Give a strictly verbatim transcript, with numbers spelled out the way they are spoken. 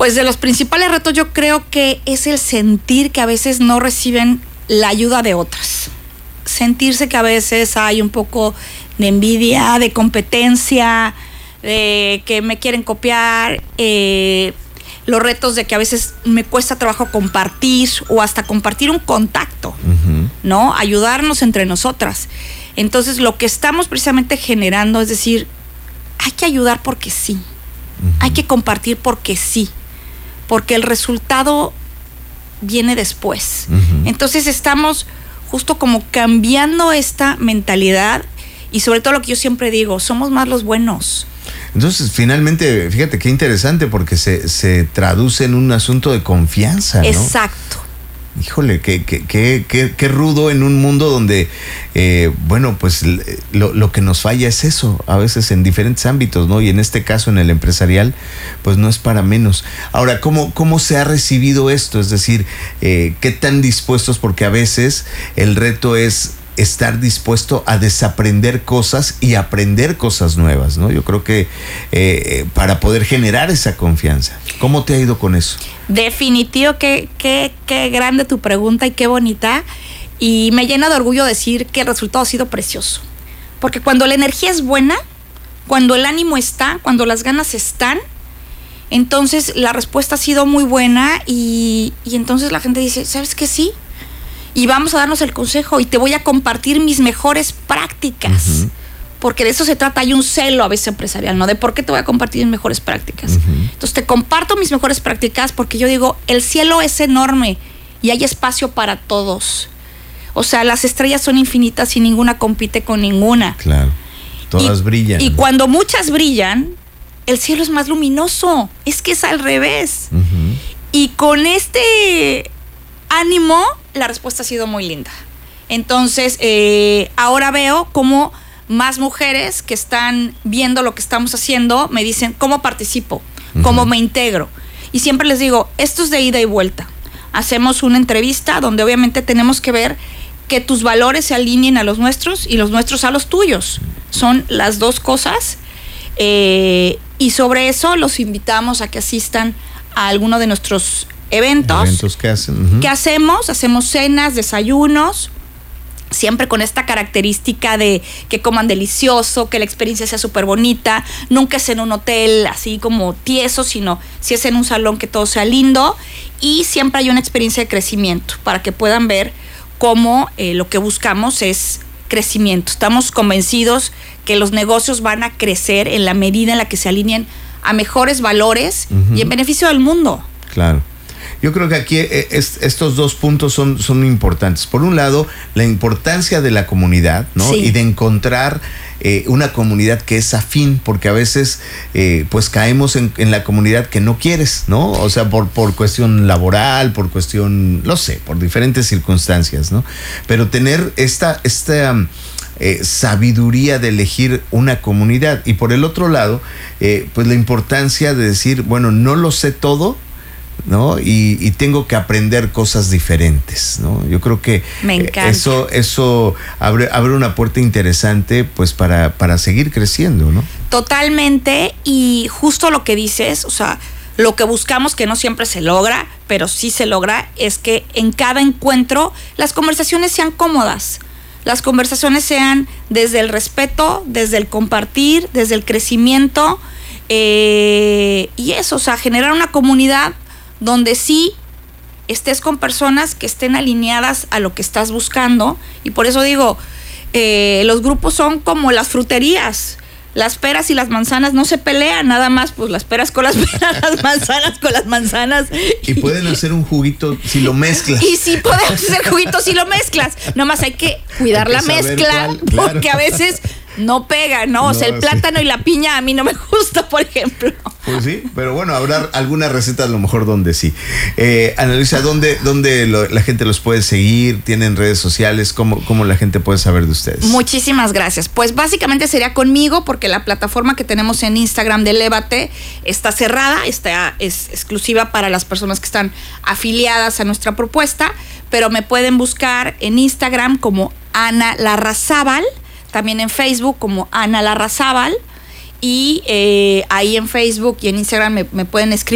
Pues de los principales retos yo creo que es el sentir que a veces no reciben la ayuda de otras. Sentirse que a veces hay un poco de envidia, de competencia, de que me quieren copiar, eh, los retos de que a veces me cuesta trabajo compartir o hasta compartir un contacto, uh-huh. ¿no? Ayudarnos entre nosotras. Entonces lo que estamos precisamente generando es decir, hay que ayudar porque sí, uh-huh. hay que compartir porque sí, porque el resultado viene después. Uh-huh. Entonces estamos justo como cambiando esta mentalidad y sobre todo lo que yo siempre digo, somos más los buenos. Entonces, finalmente, fíjate qué interesante porque se, se traduce en un asunto de confianza, ¿no? Exacto. Híjole, qué, qué, qué, qué, qué rudo en un mundo donde, eh, bueno, pues lo, lo que nos falla es eso, a veces en diferentes ámbitos, ¿no? Y en este caso, en el empresarial, pues no es para menos. Ahora, ¿cómo, cómo se ha recibido esto? Es decir, eh, ¿qué tan dispuestos? Porque a veces el reto es estar dispuesto a desaprender cosas y aprender cosas nuevas, ¿no? Yo creo que eh, para poder generar esa confianza. ¿Cómo te ha ido con eso? Definitivo, qué, qué, qué grande tu pregunta y qué bonita. Y me llena de orgullo decir que el resultado ha sido precioso. Porque cuando la energía es buena, cuando el ánimo está, cuando las ganas están, entonces la respuesta ha sido muy buena y, y entonces la gente dice, ¿sabes qué? Sí. Y vamos a darnos el consejo y te voy a compartir mis mejores prácticas. Uh-huh. Porque de eso se trata, hay un celo a veces empresarial, ¿no? De por qué te voy a compartir mis mejores prácticas. Uh-huh. Entonces te comparto mis mejores prácticas porque yo digo, el cielo es enorme y hay espacio para todos. O sea, las estrellas son infinitas y ninguna compite con ninguna. Claro, todas y, brillan. Y cuando muchas brillan, el cielo es más luminoso. Es que es al revés. Uh-huh. Y con este ánimo, la respuesta ha sido muy linda. Entonces, eh, ahora veo cómo más mujeres que están viendo lo que estamos haciendo me dicen cómo participo, uh-huh. cómo me integro. Y siempre les digo, esto es de ida y vuelta. Hacemos una entrevista donde obviamente tenemos que ver que tus valores se alineen a los nuestros y los nuestros a los tuyos. Son las dos cosas. Eh, y sobre eso los invitamos a que asistan a alguno de nuestros eventos, eventos que hacen, uh-huh. que hacemos, hacemos cenas, desayunos, siempre con esta característica de que coman delicioso, que la experiencia sea súper bonita, nunca es en un hotel así como tieso, sino si es en un salón que todo sea lindo y siempre hay una experiencia de crecimiento para que puedan ver cómo eh, lo que buscamos es crecimiento. Estamos convencidos que los negocios van a crecer en la medida en la que se alineen a mejores valores uh-huh. y en beneficio del mundo. Claro. Yo creo que aquí es, estos dos puntos son, son importantes. Por un lado, la importancia de la comunidad, ¿no? Sí. Y de encontrar eh, una comunidad que es afín, porque a veces eh, pues caemos en, en la comunidad que no quieres, ¿no? O sea, por, por cuestión laboral, por cuestión, no sé, por diferentes circunstancias, ¿no? Pero tener esta, esta um, eh, sabiduría de elegir una comunidad. Y por el otro lado, eh, pues la importancia de decir, bueno, no lo sé todo, ¿no? Y, y tengo que aprender cosas diferentes, ¿no? Yo creo que Me encanta. eso, eso abre, abre una puerta interesante, pues, para, para seguir creciendo, ¿no? Totalmente, y justo lo que dices, o sea, lo que buscamos, que no siempre se logra, pero sí se logra, es que en cada encuentro las conversaciones sean cómodas. Las conversaciones sean desde el respeto, desde el compartir, desde el crecimiento, eh, y eso, o sea, generar una comunidad donde sí estés con personas que estén alineadas a lo que estás buscando. Y por eso digo, eh, los grupos son como las fruterías. Las peras y las manzanas no se pelean, nada más, pues las peras con las peras, las manzanas con las manzanas. Y pueden hacer un juguito si lo mezclas. Y sí podemos hacer juguitos si lo mezclas. Nomás hay que cuidar hay que la mezcla, cuál, claro. Porque a veces no pega, ¿no? O no, sea, el sí. plátano y la piña a mí no me gusta, por ejemplo. Pues sí, pero bueno, habrá algunas recetas a lo mejor donde sí. Eh, Ana Luisa, ¿dónde, dónde lo, la gente los puede seguir? ¿Tienen redes sociales? ¿Cómo, cómo la gente puede saber de ustedes? Muchísimas gracias. Pues básicamente sería conmigo, porque la plataforma que tenemos en Instagram de Elévate está cerrada, está, es exclusiva para las personas que están afiliadas a nuestra propuesta, pero me pueden buscar en Instagram como Ana Larrazábal, también en Facebook como Ana Larrazábal, y eh, ahí en Facebook y en Instagram me, me pueden escribir